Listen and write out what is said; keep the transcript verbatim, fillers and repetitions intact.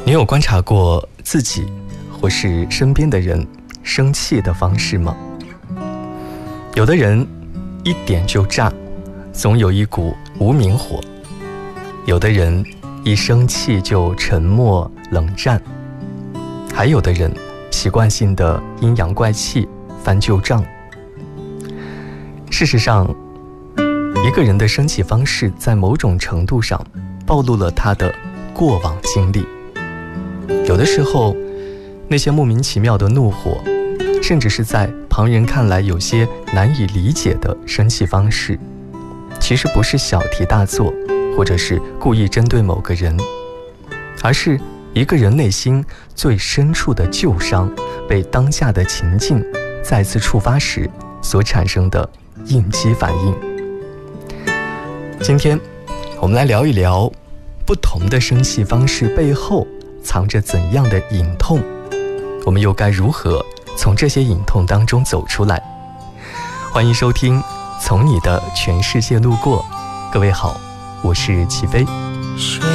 你有观察过自己或是身边的人生气的方式吗？有的人一点就炸，总有一股无名火；有的人一生气就沉默冷战；还有的人习惯性的阴阳怪气，翻旧账。事实上，一个人的生气方式在某种程度上暴露了他的过往经历。有的时候，那些莫名其妙的怒火，甚至是在旁人看来有些难以理解的生气方式，其实不是小题大做，或者是故意针对某个人，而是一个人内心最深处的旧伤被当下的情境再次触发时所产生的应激反应。今天我们来聊一聊不同的生气方式背后藏着怎样的隐痛，我们又该如何从这些隐痛当中走出来？欢迎收听《从你的全世界路过》，各位好，我是齐飞。